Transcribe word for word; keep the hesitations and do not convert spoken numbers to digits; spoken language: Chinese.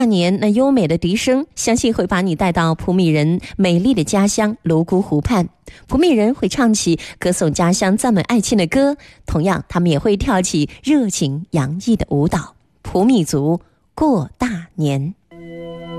大年那优美的笛声，相信会把你带到普米人美丽的家乡泸沽湖畔。普米人会唱起歌颂家乡、赞美爱情的歌，同样他们也会跳起热情洋溢的舞蹈。普米族过大年。